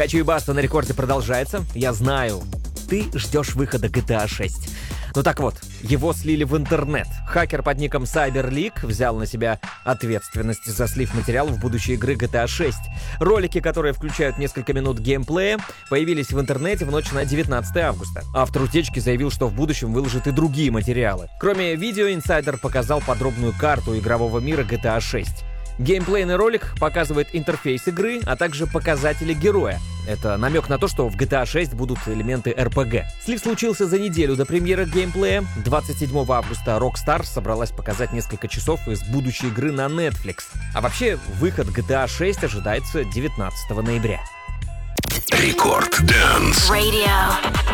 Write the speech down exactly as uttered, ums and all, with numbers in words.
Хочу и баста на рекорде продолжается. Я знаю, ты ждешь выхода джи ти эй шесть. Ну так вот, его слили в интернет. Хакер под ником CyberLeak взял на себя ответственность за слив материалов будущей игры джи ти эй шесть. Ролики, которые включают несколько минут геймплея, появились в интернете в ночь на девятнадцатое августа. Автор утечки заявил, что в будущем выложит и другие материалы. Кроме видео, инсайдер показал подробную карту игрового мира джи ти эй шесть. Геймплейный ролик показывает интерфейс игры, а также показатели героя. Это намек на то, что в джи ти эй шесть будут элементы эр пи джи. Слив случился за неделю до премьеры геймплея. двадцать седьмого августа Rockstar собралась показать несколько часов из будущей игры на Netflix. А вообще, выход джи ти эй шесть ожидается девятнадцатого ноября. Рекорд Dance.